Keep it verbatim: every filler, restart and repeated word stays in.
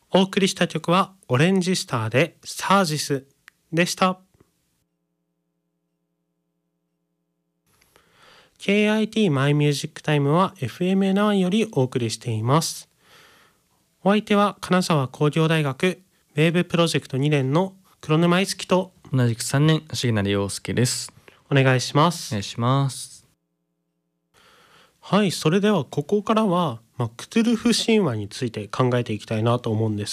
お送りした曲はオレンジスターでサージスでした。 ケーアイティー マイミュージックタイムは エフエムエヌワン よりお送りしています。お相手は金沢工業大学ウェーブプロジェクトにねんの黒沼樹と同じくさんねん重成陽介です。 お願いします。 お願いします。 はい、それではここからは、まあ、クトゥルフ神話について考えていきたいなと思うんです